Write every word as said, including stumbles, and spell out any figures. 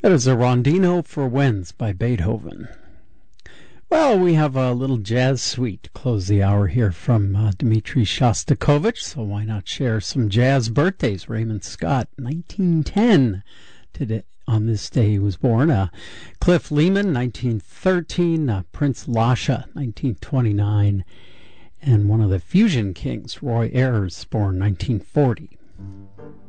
That is a Rondino for Winds by Beethoven. Well, we have a little jazz suite to close the hour here from uh, Dmitri Shostakovich, so why not share some jazz birthdays? Raymond Scott, nineteen ten. Today, on this day he was born. Uh, Cliff Lehman, nineteen thirteen. Uh, Prince Lasha, nineteen twenty-nine. And one of the Fusion Kings, Roy Ayers, born nineteen forty.